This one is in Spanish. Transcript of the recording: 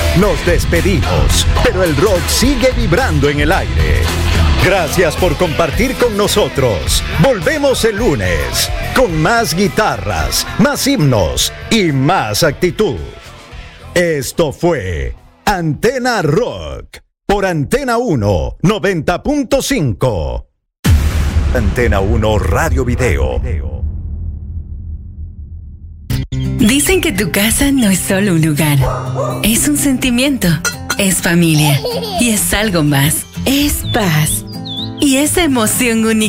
Nos despedimos, pero el rock sigue vibrando en el aire. Gracias por compartir con nosotros. Volvemos el lunes con más guitarras, más himnos y más actitud. Esto fue Antena Rock por Antena 1 90.5. Antena 1 Radio Video. Dicen que tu casa no es solo un lugar, es un sentimiento, es familia y es algo más, es paz y esa emoción única